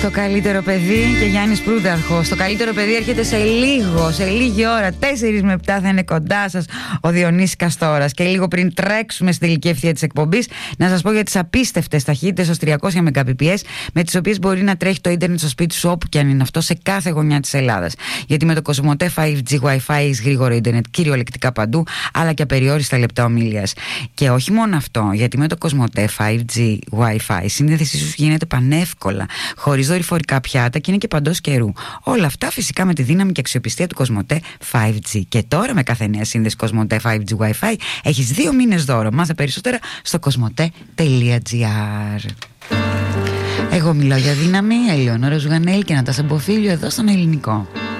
Το καλύτερο παιδί και Γιάννης Προύταρχος. Το καλύτερο παιδί έρχεται σε λίγη ώρα. 4 με 7 θα είναι κοντά σας ο Διονύσης Καστόρας. Και λίγο πριν τρέξουμε στην τελική ευθεία της εκπομπής, να σας πω για τις απίστευτες ταχύτητες ως 300 Mbps, με τις οποίες μπορεί να τρέχει το ίντερνετ στο σπίτι σου όπου και αν είναι αυτό, σε κάθε γωνιά της Ελλάδας. Γιατί με το Κοσμοτέ 5G Wi-Fi έχεις γρήγορο ίντερνετ κυριολεκτικά παντού, αλλά και απεριόριστα λεπτά ομίλειας. Και όχι μόνο αυτό, γιατί με το Κοσμοτέ 5G Wi-Fi η σύνδεσή σου γίνεται πανεύκολα, χωρίς δορυφορικά πιάτα και είναι και παντός καιρού. Όλα αυτά φυσικά με τη δύναμη και αξιοπιστία του Κοσμοτέ 5G. Και τώρα με κάθε νέα σύνδεση Κοσμοτέ 5G Wi-Fi έχεις 2 μήνες δώρο. Μάθε περισσότερα στο κοσμοτέ.gr. Εγώ μιλάω για δύναμη, Ελεονόρα Ζουγανέλη και Νατάσα Μποφίλιο εδώ στον Ελληνικό.